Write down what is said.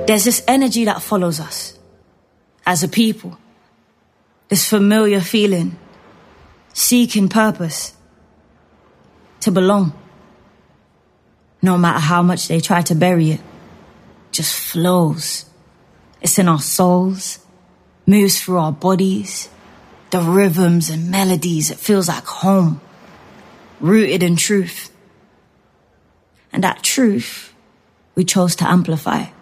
There's this energy that follows us as a people. This familiar feeling, seeking purpose, to belong. No matter how much they try to bury it, just flows. It's in our souls, moves through our bodies, the rhythms and melodies. It feels like home, rooted in truth. And that truth, we chose to amplify.